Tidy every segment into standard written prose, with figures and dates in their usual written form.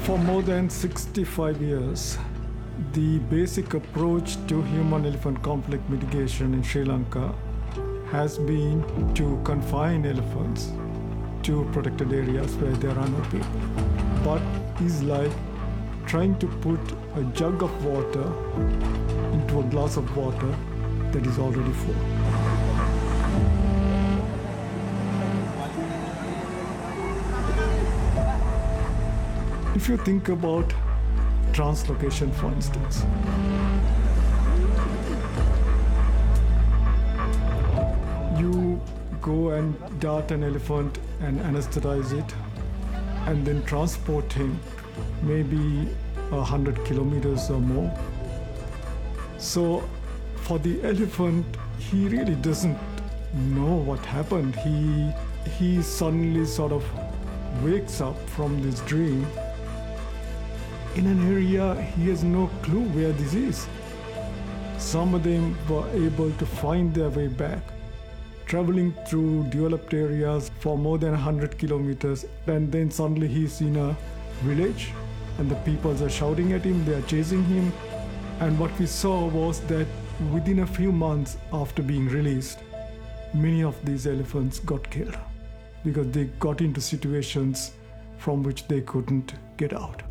For more than 65 years, the basic approach to human-elephant conflict mitigation in Sri Lanka has been to confine elephants to protected areas where there are no people. But it's like trying to put a jug of water into a glass of water that is already full. If you think about translocation, for instance, you go and dart an elephant and anesthetize it and then transport him maybe 100 kilometers or more. So for the elephant, he really doesn't know what happened. He suddenly sort of wakes up from this dream in an area he has no clue where this is. Some of them were able to find their way back, traveling through developed areas for more than 100 kilometers, and then suddenly he's in a village and the people are shouting at him, they are chasing him. And what we saw was that within a few months after being released, many of these elephants got killed because they got into situations from which they couldn't get out.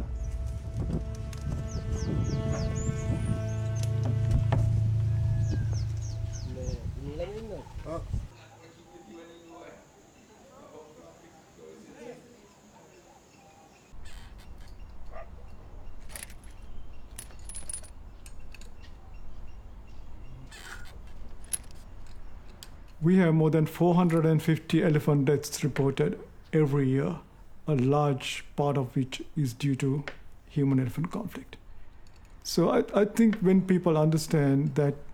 We have more than 450 elephant deaths reported every year, a large part of which is due to human-elephant conflict. So I think when people understand that